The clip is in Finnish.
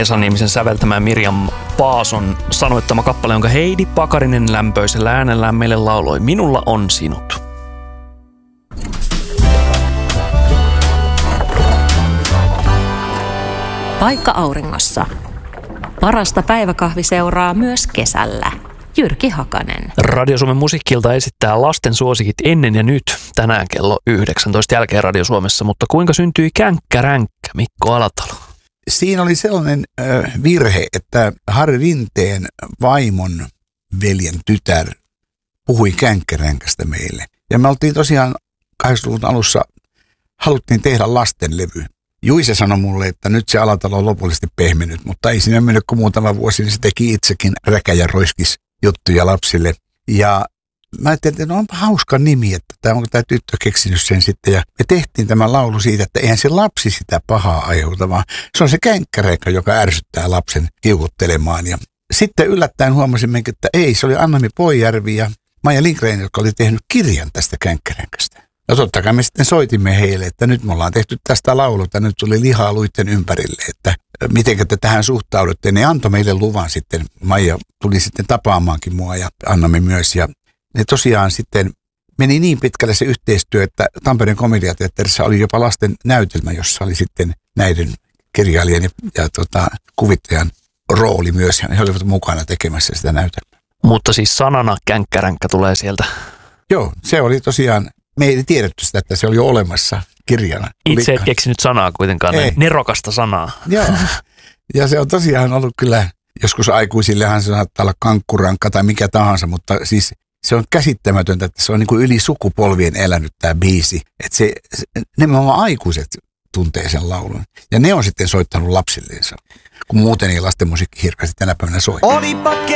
Esa Niemisen säveltämä Mirjam Paason sanoittama kappale, jonka Heidi Pakarinen lämpöisellä äänellään meille lauloi Minulla on sinut. Paikka auringossa. Parasta päiväkahviseuraa myös kesällä. Jyrki Hakanen. Radio Suomen musiikkilta esittää lasten suosikit ennen ja nyt tänään kello 19 jälkeen Radio Suomessa, mutta kuinka syntyi Känkkäränkkä, Mikko Alatalo? Siinä oli sellainen virhe, että Harri Rinteen vaimon veljen tytär puhui Känkkkäränkästä meille. Ja me oltiin tosiaan 80-luvun alussa, haluttiin tehdä lastenlevy. Juise sanoi mulle, että nyt se Alatalo on lopullisesti pehmennyt, mutta ei siinä mennyt kuin muutama vuosi, niin se teki itsekin räkä- ja roiskis juttuja lapsille. Ja mä ajattelin, että no onpa hauska nimi, että onko tämä tyttö keksinyt sen sitten. Ja me tehtiin tämä laulu siitä, että eihän se lapsi sitä pahaa aiheuta, vaan se on se känkkäränkkä, joka ärsyttää lapsen kiukuttelemaan. Ja sitten yllättäen huomasimme, että ei, se oli Anna-Mi Poijärvi ja Maija Lindgren, jotka oli tehnyt kirjan tästä känkkkäränkästä. Ja totta kai me sitten soitimme heille, että nyt me ollaan tehty tästä lauluta, nyt tuli lihaa luitten ympärille, että miten te tähän suhtaudutte. Ne antoi meille luvan sitten, Maija tuli sitten tapaamaankin mua ja Anna-Mi myös. Ja ne tosiaan sitten meni niin pitkälle se yhteistyö, että Tampereen komediateatterissa oli jopa lasten näytelmä, jossa oli sitten näiden kirjailijan ja kuvittajan rooli myös. Ja he olivat mukana tekemässä sitä näytelmää. Mutta siis sanana känkkäränkkä tulee sieltä. Joo, se oli tosiaan. Me ei tiedetty sitä, että se oli jo olemassa kirjana. Itse et keksinyt sanaa kuitenkaan, nerokasta sanaa. Joo, ja se on tosiaan ollut kyllä, joskus aikuisillehan se saattaa olla kankkurankka tai mikä tahansa, mutta siis se on käsittämätöntä, että se on niin kuin yli sukupolvien elänyt tämä biisi. Että nimenomaan aikuiset tuntee sen laulun. Ja ne on sitten soittanut lapsilleensa, kun muuten ei lasten musiikki hirveästi tänä päivänä soi.